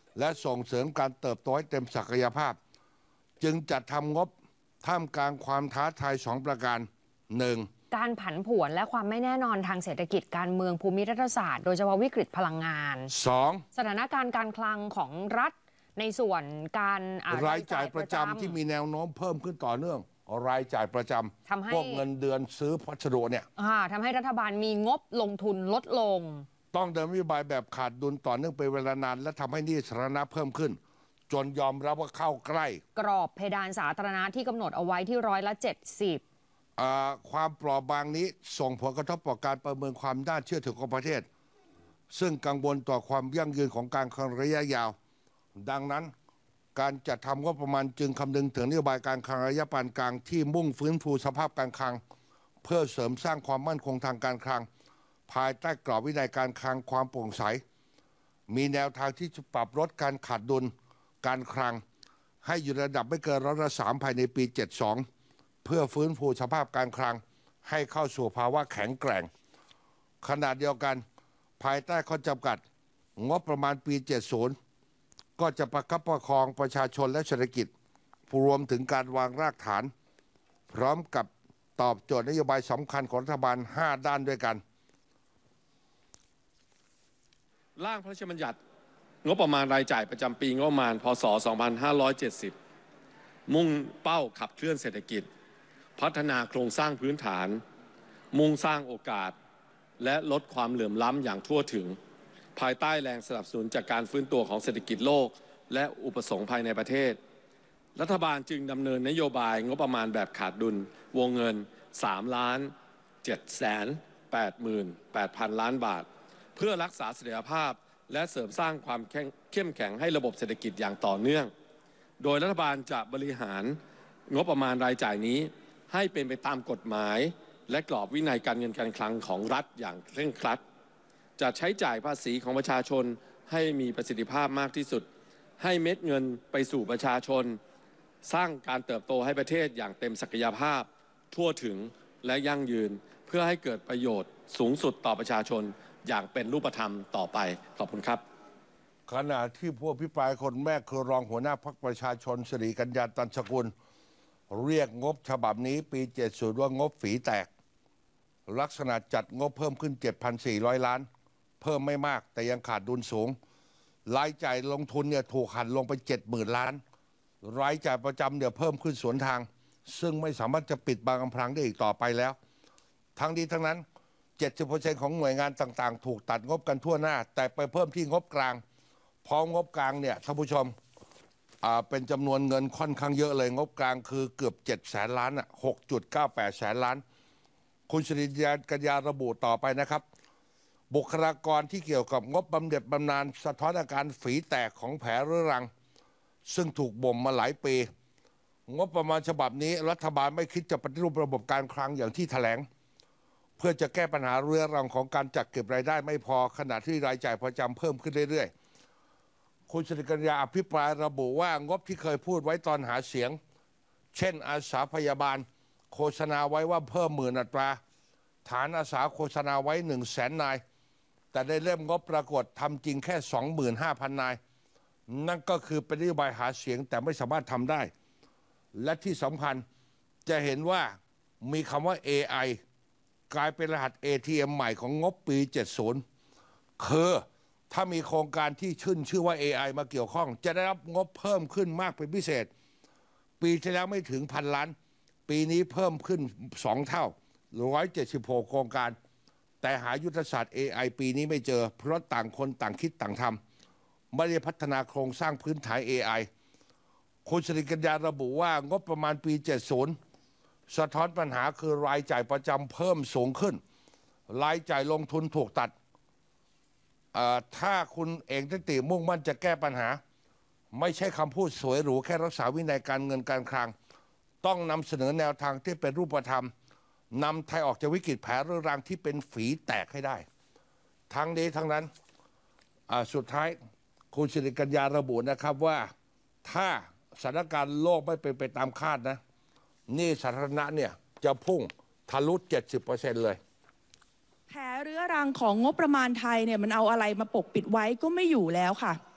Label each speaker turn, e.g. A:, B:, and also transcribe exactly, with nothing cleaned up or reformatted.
A: และส่งเสริมการเติบโตให้เต็มศักยภาพจึงจัดทำงบท่ามกลางความท้าทายสองประการหนึ่ง
B: การผันผวนและความไม่แน่นอนทางเศรษฐกิจการเมืองภูมิรัฐศาสตร์โดยเฉพาะวิกฤตพลังงาน
A: สอง
B: สถานการณ์การคลังของรัฐในส่วนการ
A: รายจ่ายประจำที่มีแนวโน้มเพิ่มขึ้นต่อเนื่องรายจ่ายประจำพวกเงินเดือนซื้อพัสดุเนี่ย
B: ทำให้รัฐบาลมีงบลงทุนลดลง
A: ต้องเดินนโยบายแบบขาดดุลต่อเนื่องเป็นเวลานานและทำให้หนี้สาธารณะเพิ่มขึ้นจนยอมรับว่าเข้าใกล้
B: กรอบเพดานสาธารณะที่กำหนดเอาไว้ที่ร้อยละเจ็ดสิบ
A: ความเปราะบางนี้ส่งผลกระทบต่อการประเมินความน่าเชื่อถือของประเทศซึ่งกังวลต่อความยั่งยืนของการคลังระยะยาวดังนั้นการจัดทำงบประมาณจึงคำนึงถึงนโยบายการคลังระยะปานกลางที่มุ่งฟื้นฟูสภาพการคลังเพื่อเสริมสร้างความมั่นคงทางการคลังภายใต้กรอบวินัยการคลังความโปร่งใสมีแนวทางที่จะปรับลดการขาดดุลการคลังให้อยู่ระดับไม่เกินร้อยละสามภายในปีเจ็ดสิบสองเพื่อฟื้นฟูสภาพการคลังให้เข้าสู่ภาวะแข็งแกร่งขณะเดียวกันภายใต้ข้อจำกัดงบประมาณปีเจ็ดสิบก็จะประคับประคองประชาชนและเศรษฐกิจรวมถึงการวางรากฐานพร้อมกับตอบโจทย์นโยบายสำคัญของรัฐบาลห้าด้านด้วยกัน
C: ร่างพระราชบัญญัติงบประมาณรายจ่ายประจำปีงบประมาณพ.ศ. สองพันห้าร้อยเจ็ดสิบมุ่งเป้าขับเคลื่อนเศรษฐกิจพัฒนาโครงสร้างพื้นฐานมุ่งสร้างโอกาสและลดความเหลื่อมล้ำอย่างทั่วถึงภายใต้แรงสนับสนุนจากการฟื้นตัวของเศรษฐกิจโลกและอุปสงค์ภายในประเทศรัฐบาลจึงดำเนินนโยบายงบประมาณแบบขาดดุลวงเงิน สามล้านเจ็ดแสนแปดหมื่นแปดพัน ล้านบาทเพื่อรักษาเสถียรภาพและเสริมสร้างความเข้มแข็งให้ระบบเศรษฐกิจอย่างต่อเนื่องโดยรัฐบาลจะบริหารงบประมาณรายจ่ายนี้ให้เป็นไปตามกฎหมายและกรอบวินัยการเงินการคลังของรัฐอย่างเคร่งครัดจะใช้จ่ายภาษีของประชาชนให้มีประสิทธิภาพมากที่สุดให้เม็ดเงินไปสู่ประชาชนสร้างการเติบโตให้ประเทศอย่างเต็มศักยภาพทั่วถึงและยั่งยืนเพื่อให้เกิดประโยชน์สูงสุดต่อประชาชนอย่างเป็นรูปธรรมต่อไปขอบคุณครับ
A: ขณะที่ผู้อภิปรายคนแม่คือรองหัวหน้าพรรคประชาชนสิริกัญญาตันสกุลเรียกงบฉบับนี้ปีเจ็ดสิบว่างบฝีแตกลักษณะจัดงบเพิ่มขึ้น เจ็ดพันสี่ร้อย ล้านเพิ่มไม่มากแต่ยังขาดดุลสูงรายจ่ายลงทุนเนี่ยถูกหั่นลงไป เจ็ดหมื่น ล้านรายจ่ายประจำเนี่ยเพิ่มขึ้นสวนทางซึ่งไม่สามารถจะปิดบังอำพรางได้อีกต่อไปแล้วทั้งนี้ทั้งนั้น เจ็ดสิบเปอร์เซ็นต์ ของหน่วยงานต่างๆถูกตัดงบกันทั่วหน้าแต่ไปเพิ่มที่งบกลางพองบกลางเนี่ยท่านผู้ชมเป็นจำนวนเงินค่อนข้างเยอะเลยงบกลางคือเกือบเจ็ดแสนล้านอ่ะ หกจุดเก้าแปด แสนล้านคุณสิริกัญญาระบุต่อไปนะครับบุคลากรที่เกี่ยวกับงบบำเหน็จบำนาญสะท้อนอาการฝีแตกของแผลเรื้อรังซึ่งถูกบ่มมาหลายปีงบประมาณฉบับนี้รัฐบาลไม่คิดจะปฏิรูประบบการคลังอย่างที่แถลงเพื่อจะแก้ปัญหาเรื้อรังของการจัดเก็บรายได้ไม่พอขณะที่รายจ่ายประจำเพิ่มขึ้นเรื่อยๆคุณสิริกัญญาอภิปรายระบุว่างบที่เคยพูดไว้ตอนหาเสียงเช่นอาสาพยาบาลโฆษณาไว้ว่าเพิ่มหมื่นอัตราฐานอาสาโฆษณาไว้หนึ่งแสนนายแต่ได้เริ่มงบปรากฏทำจริงแค่ สองหมื่นห้าพัน นายนั่นก็คือเป็นนโยบายหาเสียงแต่ไม่สามารถทำได้และที่สำคัญจะเห็นว่ามีคำว่า เอ ไอ กลายเป็นรหัส เอ ที เอ็ม ใหม่ของงบปีเจ็ดสิบคือถ้ามีโครงการที่ชื่นชื่อว่า เอ ไอ มาเกี่ยวข้องจะได้รับงบเพิ่มขึ้นมากเป็นพิเศษปีที่แล้วไม่ถึงพันล้านปีนี้เพิ่มขึ้นสองเท่าหนึ่งร้อยเจ็ดสิบหกโครงการแต่หายุทธศาสตร์ เอ ไอ ปีนี้ไม่เจอเพราะต่างคนต่างคิดต่างทำไม่ได้พัฒนาโครงสร้างพื้นฐาน เอ ไอ คุณสิริกัญญาระบุว่างบประมาณปีเจ็ดสิบสะท้อนปัญหาคือรายจ่ายประจำเพิ่มสูงขึ้นรายจ่ายลงทุนถูกตัดถ้าคุณเอกติมุ่งมั่นจะแก้ปัญหาไม่ใช่คำพูดสวยหรูแค่รักษาวินัยการเงินการคลังต้องนำเสนอแนวทางที่เป็นรูปธรรมนำไทยออกจากวิกฤตแผลเรื้อรังที่เป็นฝีแตกให้ได้ทั้งนี้ทั้งนั้นสุดท้ายคุณสิริกัญญาระบุนะครับว่าถ้าสถานการณ์โลกไม่เป็นไปตามคาดนะหนี้สาธารณะเนี่ยจะพุ่งทะลุ เจ็ดสิบเปอร์เซ็นต์ เลย
D: แผลเรื้อรังของงบประมาณไทยเนี่ยมันเอาอะไรมาปกปิดไว้ก็ไม่อยู่แล้วค่ะ